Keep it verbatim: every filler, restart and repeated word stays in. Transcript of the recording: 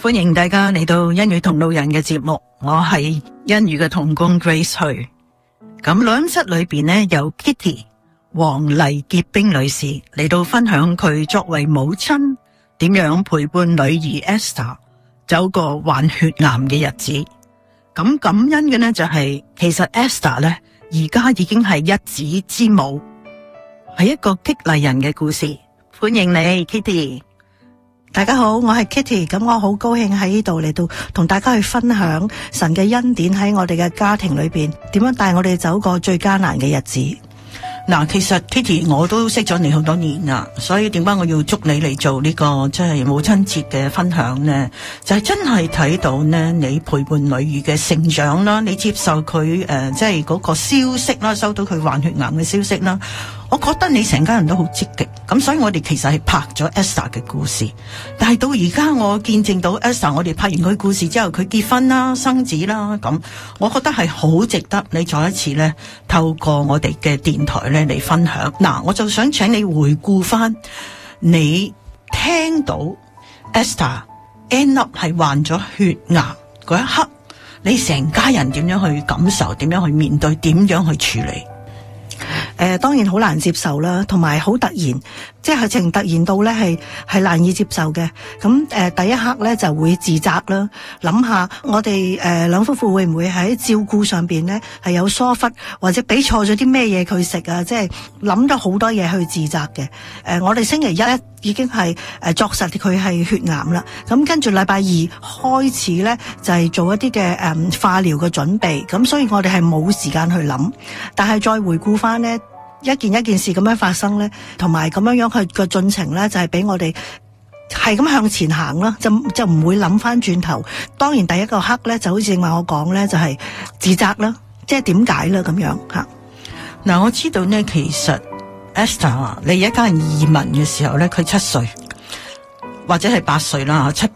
歡迎大家嚟到欣語同路人嘅節目，我係欣語嘅同工 Grace 去。咁錄音室裏邊呢，有 Kitty 黃麗潔冰女士嚟到分享佢作為母親點樣陪伴女兒 Esther 走過患血癌嘅日子。咁感恩嘅呢就係、是、其實 Esther 呢而家已經係一子之母，係一個激勵人嘅故事。歡迎你 Kitty。 大家好，我係 Kitty， 咁我好高興喺呢度嚟到同大家去分享神嘅恩典喺我哋嘅家庭裏邊，點樣帶我哋走過最艱難嘅日子。 嗱，其實 Kitty 我都識咗你好多年啦，所以點解我要捉你嚟做呢、這個即係、就是、母親節嘅分享呢？就係、是、真係睇到呢，你陪伴女兒嘅成長啦，你接受佢誒即係嗰個消息啦，收到佢患血癌嘅消息啦。我覺得你成家人都好積極，咁所以我哋其實係拍咗 Esther 嘅故事，但係到而家我見證到 Esther， 我哋拍完佢故事之後，佢結婚啦、生子啦，咁我覺得係好值得你再一次咧透過我哋嘅電台咧嚟分享。嗱，我就想請你回顧翻你聽到 Esther end up 係患咗血癌嗰一刻，你成家人點樣去感受，點樣去面對，點樣去處理？ 誒、呃，當然好難接受啦，同埋好突然，即係情突然到咧係係難以接受嘅。咁誒、呃，第一刻咧就會自責啦，諗下我哋誒兩夫婦會唔會喺照顧上邊咧係有疏忽，或者俾錯咗啲咩嘢佢食啊？即係諗咗好多嘢去自責嘅。誒、呃，我哋星期一咧已經係誒作實佢係血癌啦。咁跟住禮拜二開始咧就係、是、做一啲嘅誒化療嘅準備。咁所以我哋係冇時間去諗，但係再回顧翻咧。一件一件事咁樣發生咧，同埋咁樣樣去個進程咧，就係俾我哋係咁向前行啦，就就唔會諗翻轉頭。當然第一個刻咧，就好似正話我講咧，就係自責啦，即係點解啦咁樣吓。 嗱，我知道呢，其實 Esther 你一家人移民嘅時候咧，佢七歲或者係八歲啦，七